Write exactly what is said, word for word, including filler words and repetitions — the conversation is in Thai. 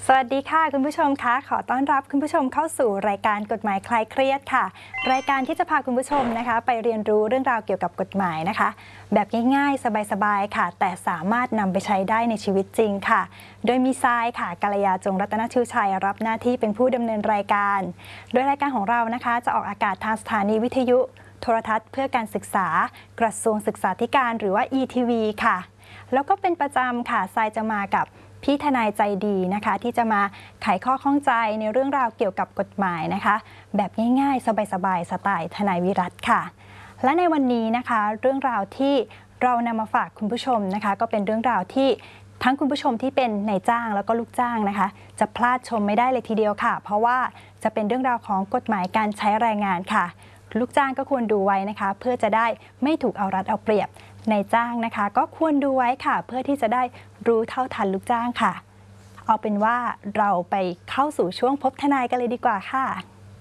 สวัสดีค่ะคุณผู้ชมคะขอต้อนรับคุณผู้ชมเข้าสู่รายการกฎหมายคลายเครียดค่ะรายการที่จะพาคุณผู้ชมนะคะไปเรียนรู้เรื่องราวเกี่ยวกับกฎหมายนะคะแบบง่ายๆสบายๆค่ะแต่สามารถนำไปใช้ได้ในชีวิตจริงค่ะโดยมีทรายค่ะกัลยาจงรัตนชูชัยรับหน้าที่เป็นผู้ดำเนินรายการโดยรายการของเรานะคะจะออกอากาศทางสถานีวิทยุโทรทัศน์เพื่อการศึกษากระทรวงศึกษาธิการหรือว่า อี ที วี ค่ะแล้วก็เป็นประจำค่ะทรายจะมากับพี่ทนายใจดีนะคะที่จะมาไขข้อข้องใจในเรื่องราวเกี่ยวกับกฎหมายนะคะแบบง่ายๆสบายๆสไตล์ทนายวิรัตค่ะและในวันนี้นะคะเรื่องราวที่เรานำมาฝากคุณผู้ชมนะคะก็เป็นเรื่องราวที่ทั้งคุณผู้ชมที่เป็นนายจ้างแล้วก็ลูกจ้างนะคะจะพลาดชมไม่ได้เลยทีเดียวค่ะเพราะว่าจะเป็นเรื่องราวของกฎหมายการใช้แรงงานค่ะลูกจ้างก็ควรดูไว้นะคะเพื่อจะได้ไม่ถูกเอารัดเอาเปรียบนายจ้างนะคะก็ควรดูไว้ค่ะเพื่อที่จะได้รู้เท่าทันลูกจ้างค่ะเอาเป็นว่าเราไปเข้าสู่ช่วงพบทนายกันเลยดีกว่าค่ะ